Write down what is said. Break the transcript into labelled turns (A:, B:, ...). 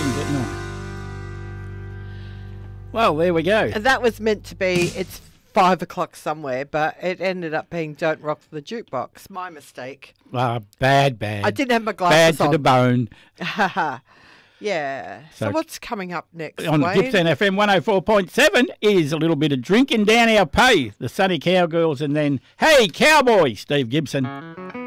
A: been getting on. Well, there we go.
B: And that was meant to be, it's 5 o'clock somewhere, but it ended up being Don't Rock the Jukebox. My mistake.
A: Bad.
B: I didn't have my glasses
A: Bad to the bone.
B: Yeah. So what's coming up next,
A: on
B: Wayne?
A: Gippsland FM 104.7 is a little bit of drinking down our pay. The Sunny Cowgirls and then Hey Cowboy, Steve Gibson.